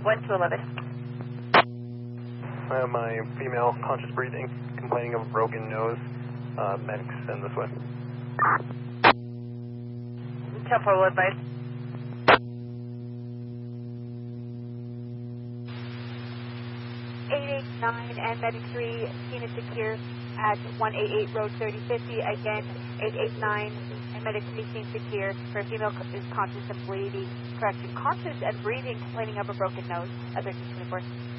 1 to 11. I have my female conscious breathing, complaining of a broken nose. Medics send this way. Temporal advice. And Medic 3, scene is secure at 188 Road 3050. Again, 889 and Medic 3, scene secure for female is conscious and breathing, correction, conscious and breathing, complaining of a broken nose at 1324.